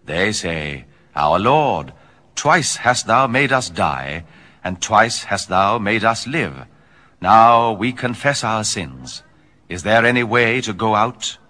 They say, Our Lord, twice hast thou made us die, and twice hast thou made us live. Now we confess our sins. Is there any way to go out